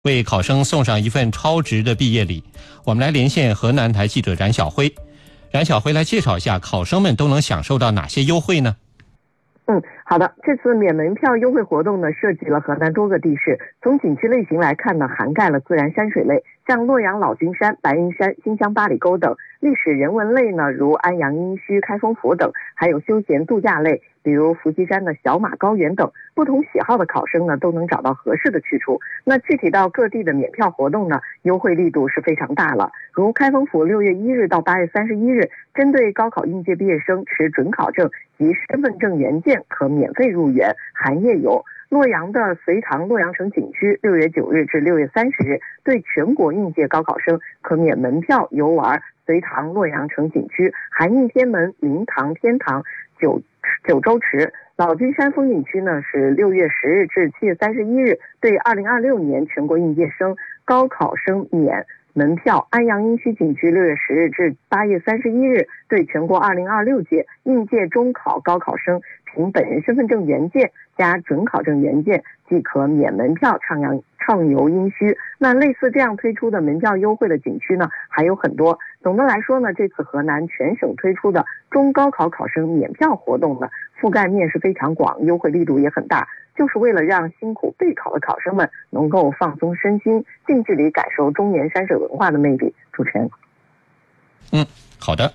为考生送上一份超值的毕业礼。我们来连线河南台记者冉晓辉。冉晓辉来介绍一下考生们都能享受到哪些优惠呢？ 好的，这次免门票优惠活动呢，涉及了河南多个地市。从景区类型来看呢，涵盖了自然山水类，像洛阳老君山、白云山、新乡八里沟等；历史人文类呢，如安阳殷墟、开封府等；还有休闲度假类，比如伏羲山的小马高原等。不同喜好的考生呢，都能找到合适的去处。那具体到各地的免票活动呢，优惠力度是非常大了。如开封府6月1日到8月31日，针对高考应届毕业生持准考证及身份证原件可免费入园含夜游。洛阳的隋唐洛阳城景区6月9日至6月30日，对全国应届高考生可免门票游玩隋唐洛阳城景区、含义天门、明堂、天堂、九州池。老君山风景区呢是6月10日至7月31日，对2026年全国应届生高考生免门票。安阳殷墟景区6月10日至8月31日，对全国2026届应届中考高考生凭本人身份证原件加准考证原件即可免门票畅游殷墟。那类似这样推出的门票优惠的景区呢还有很多。总的来说呢，这次河南全省推出的中高考考生免票活动呢，覆盖面是非常广，优惠力度也很大，就是为了让辛苦备考的考生们能够放松身心，近距离感受中原山水文化的魅力。主持人。 好的。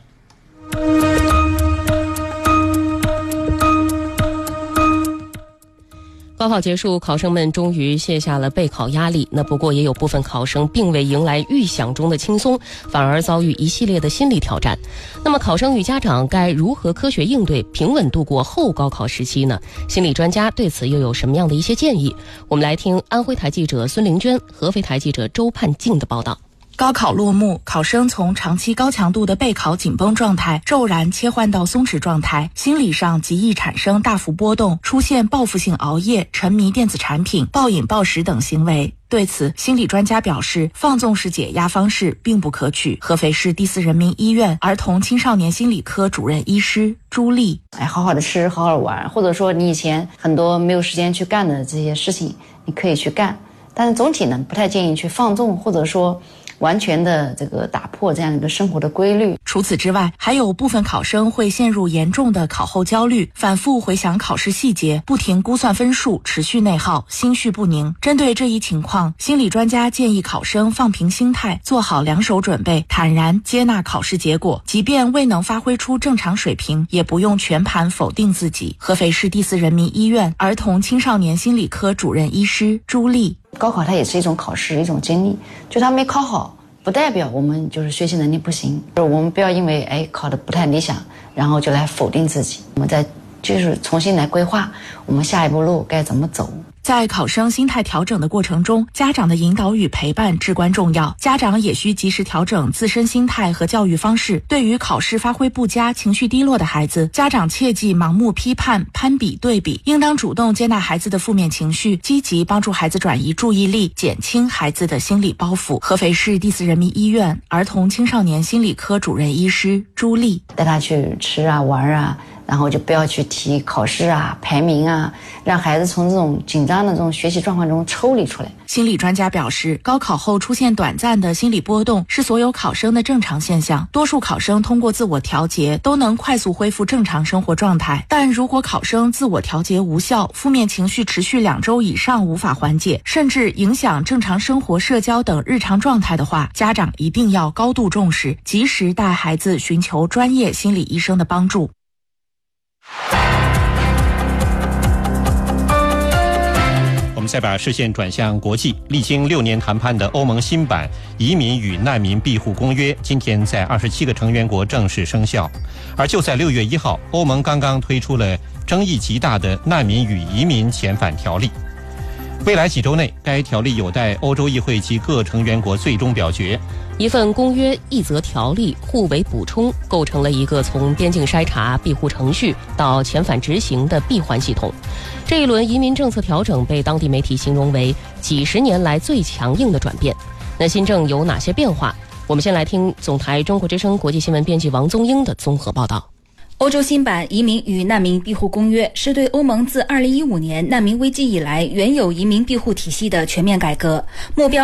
高考结束，考生们终于卸下了备考压力。那不过也有部分考生并未迎来预想中的轻松，反而遭遇一系列的心理挑战。那么考生与家长该如何科学应对，平稳度过后高考时期呢？心理专家对此又有什么样的一些建议？我们来听安徽台记者孙玲娟、合肥台记者周盼静的报道。 高考落幕，考生从长期高强度的备考紧绷状态骤然切换到松弛状态，心理上极易产生大幅波动，出现报复性熬夜、沉迷电子产品、暴饮暴食等行为。对此，心理专家表示，放纵式解压方式并不可取。合肥市第4人民医院儿童青少年心理科主任医师朱丽： 好好的吃，好好的玩，或者说你以前很多没有时间去干的这些事情，你可以去干，但是总体呢，不太建议去放纵，或者说完全的这个打破这样一个生活的规律。 除此之外，还有部分考生会陷入严重的考后焦虑，反复回想考试细节，不停估算分数，持续内耗，心绪不宁。针对这一情况，心理专家建议考生放平心态，做好两手准备，坦然接纳考试结果，即便未能发挥出正常水平，也不用全盘否定自己。合肥市第4人民医院儿童青少年心理科主任医师朱丽： 高考它也是一种考试，一种经历，就它没考好不代表我们就是学习能力不行，我们不要因为考得不太理想，然后就来否定自己，我们再就是重新来规划我们下一步路该怎么走。 在考生心态调整的过程中，家长的引导与陪伴至关重要。家长也需及时调整自身心态和教育方式。对于考试发挥不佳、情绪低落的孩子，家长切忌盲目批判、攀比对比，应当主动接纳孩子的负面情绪，积极帮助孩子转移注意力，减轻孩子的心理包袱。合肥市第4人民医院儿童青少年心理科主任医师朱丽： 带他去吃啊玩啊，然后就不要去提考试啊排名啊，让孩子从这种紧张的这种学习状况中抽离出来。 心理专家表示，高考后出现短暂的心理波动是所有考生的正常现象，多数考生通过自我调节都能快速恢复正常生活状态。但如果考生自我调节无效，负面情绪持续2周以上无法缓解，甚至影响正常生活、社交等日常状态的话，家长一定要高度重视，及时带孩子寻求专业心理医生的帮助。 我们再把视线转向国际，历经6年谈判的欧盟新版移民与难民庇护公约今天在27个成员国正式生效。而就在6月1号，欧盟刚刚推出了争议极大的难民与移民遣返条例。未来几周内，该条例有待欧洲议会及各成员国最终表决。 一份公约一则条例互为补充，构成了一个从边境筛查、庇护程序到遣返执行的闭环系统。这一轮移民政策调整被当地媒体形容为几10年来最强硬的转变。那新政有哪些变化？我们先来听总台中国之声国际新闻编辑王宗英的综合报道。 欧洲新版移民与难民庇护公约是对欧盟自2015年难民危机以来原有移民庇护体系的全面改革，目标